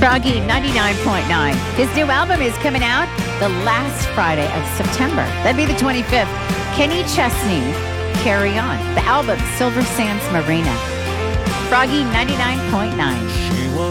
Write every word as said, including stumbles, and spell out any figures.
Froggy ninety-nine point nine. His new album is coming out the last Friday of September. That'd be the twenty-fifth. Kenny Chesney, Carry On. The album, Silver Sands Marina. Froggy ninety-nine point nine.